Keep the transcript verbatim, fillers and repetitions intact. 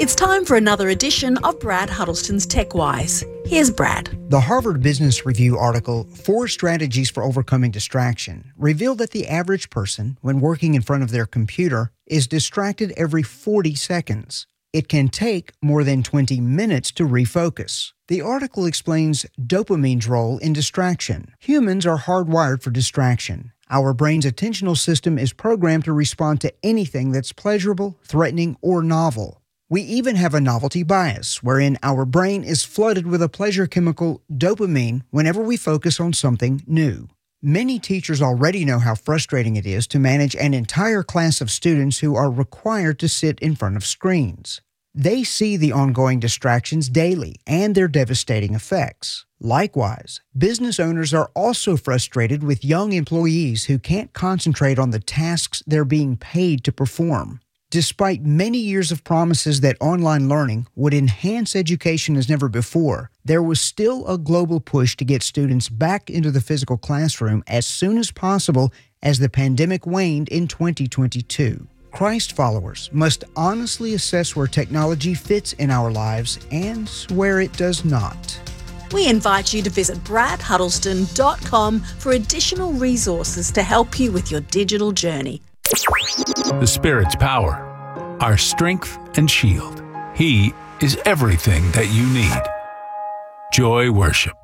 It's time for another edition of Brad Huddleston's TechWise. Here's Brad. The Harvard Business Review article, Four Strategies for Overcoming Distraction, revealed that the average person, when working in front of their computer, is distracted every forty seconds. It can take more than twenty minutes to refocus. The article explains dopamine's role in distraction. Humans are hardwired for distraction. Our brain's attentional system is programmed to respond to anything that's pleasurable, threatening, or novel. We even have a novelty bias, wherein our brain is flooded with a pleasure chemical, dopamine, whenever we focus on something new. Many teachers already know how frustrating it is to manage an entire class of students who are required to sit in front of screens. They see the ongoing distractions daily and their devastating effects. Likewise, business owners are also frustrated with young employees who can't concentrate on the tasks they're being paid to perform. Despite many years of promises that online learning would enhance education as never before, there was still a global push to get students back into the physical classroom as soon as possible as the pandemic waned in twenty twenty-two. Christ followers must honestly assess where technology fits in our lives and where it does not. We invite you to visit brad huddleston dot com for additional resources to help you with your digital journey. The Spirit's power, our strength and shield. He is everything that you need. Joy Worship.